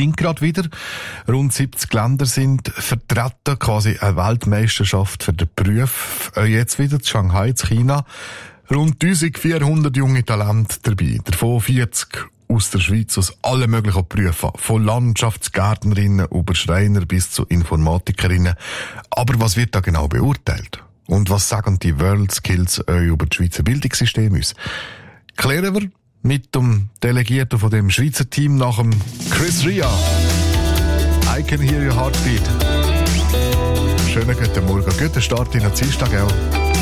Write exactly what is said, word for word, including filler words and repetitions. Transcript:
beginnt gerade wieder. Rund siebzig Länder sind vertreten, quasi eine Weltmeisterschaft für den Beruf. Jetzt wieder in Shanghai, in China. Rund eintausendvierhundert junge Talente dabei, davon vierzig aus der Schweiz, aus allen möglichen Berufen. Von Landschaftsgärtnerinnen über Schreiner bis zu Informatikerinnen. Aber was wird da genau beurteilt? Und was sagen die World Skills euch über das Schweizer Bildungssystem uns? Klären wir mit dem Delegierten von dem Schweizer Team nach dem Chris Ria. I can hear your heartbeat. Schönen guten Morgen, guten Start in den Dienstag auch.